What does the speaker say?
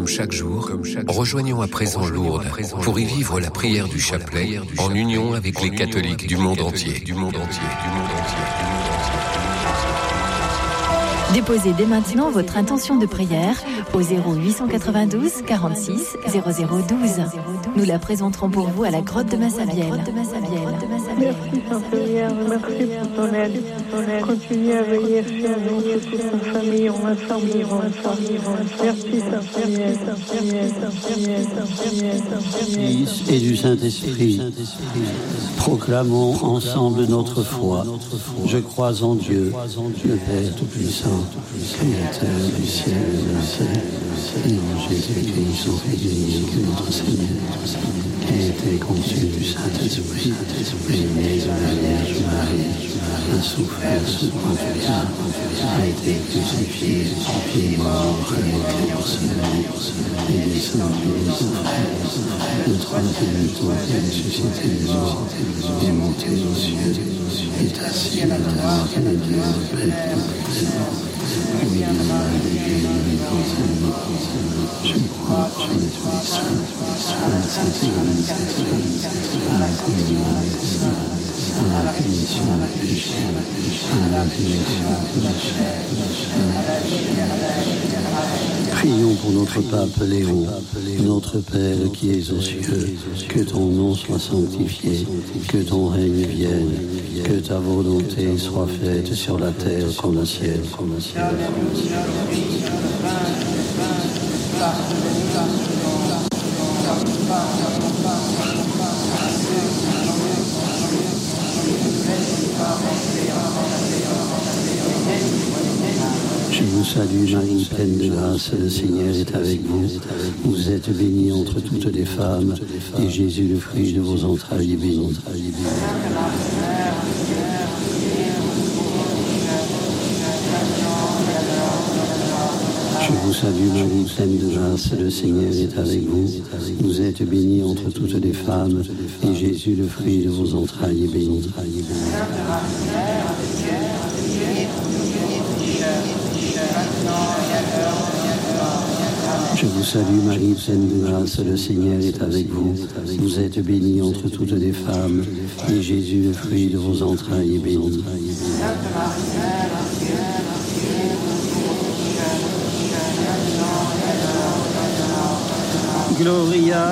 chaque jour, rejoignons à présent Lourdes pour y vivre la prière du chapelet en union avec les catholiques du monde entier. Déposez dès maintenant votre intention de prière au 0892 46 0012. Nous la présenterons pour vous à la grotte de Massabielle. Merci Sainte-Vierge, merci pour ton aide. Continue à veiller sur nous, sur toute notre famille, on va vivre. Merci Sainte-Vierge, Fils et du Saint-Esprit, proclamons ensemble notre foi. Je crois en Dieu, le Père Tout-Puissant, Créateur du ciel et de la terre, et en Jésus-Christ, son Fils unique, notre Seigneur, qui a été conçu du Saint-Esprit, né de la Vierge Marie, a souffert sous Pontius, a été crucifié, mort et est descendu aux enfers. Le troisième jour, il est ressuscité des morts, est monté aux cieux, est assis à la droite de Dieu, le Père Tout-Puissant. Je crois en l'Esprit Saint, à la Sainte Église, à la communion des saints, à la rémission des péchés, à la résurrection de la chair. Prions pour notre pape Léon, notre Père qui es aux cieux, que ton nom soit sanctifié, que ton règne vienne, que ta volonté soit faite sur la terre comme au ciel. Je vous salue Marie, pleine de grâce, le Seigneur est avec vous. Vous êtes bénie entre toutes les femmes, et Jésus, le fruit de vos entrailles, est béni. Je vous salue Marie, pleine de grâce, le Seigneur est avec vous. Vous êtes bénie entre toutes les femmes, et Jésus, le fruit de vos entrailles, est béni. Je vous salue Marie, pleine de grâce, le Seigneur est avec vous. Vous êtes bénie entre toutes les femmes, et Jésus, le fruit de vos entrailles, est béni. Gloria